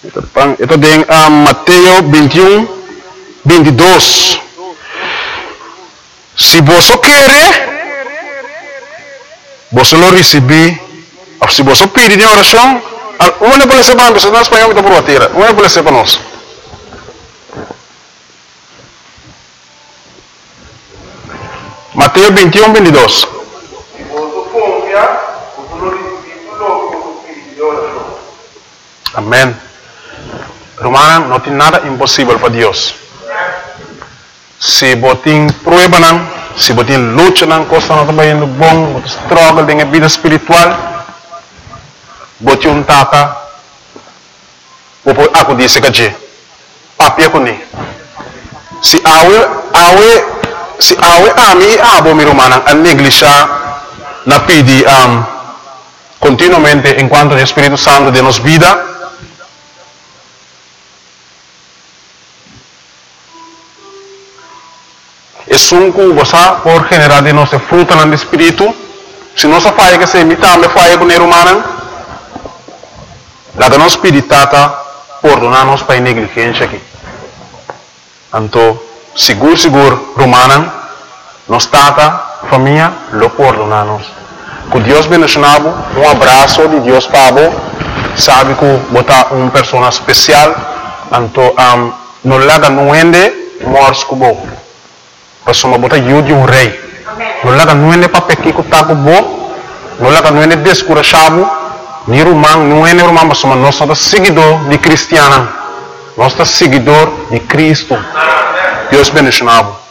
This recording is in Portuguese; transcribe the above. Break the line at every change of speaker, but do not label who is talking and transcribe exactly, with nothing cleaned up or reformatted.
Ito din um, Mateo veintiuno, veintidós. Se você quer, você lo receber. Se você pedir em oração, uma pode ser para nós, nós espanhol está por bater, uma pode ser para nós. Mateo veintiuno, veintidós. Amém. Romana, não tem nada impossível para Deus. Se você tem problema, se você tem luta, coisa não está indo bom, você struggle em vida espiritual, você um tata, você aku disse que je, papi aku ni. Se awe awe se awe ami abo mi romana a negligenciar na pedi um, continuamente enquanto o Espírito Santo de nos vida. Es un cosa por generar de nuestro fruto en el espíritu. Si no se falla que se imita, me falla con el humano. La que nos spiritata perdonarnos para negligencia aquí. Entonces, seguro, seguro, romana, nos tata, familia, lo perdonamos. Que Dios bendicionado, un abrazo de Dios para vos. Sabe que vos una persona especial. Entonces, um, no le hagan un ende, mors como vos. Pasuma bota yudi um rei. Não laga não é para pequer que tá com bo, não laga não é descurachado, ni romano, não é romano, mas nós somos seguidor de cristiano, nós somos seguidor de Cristo. Deus bendicionado.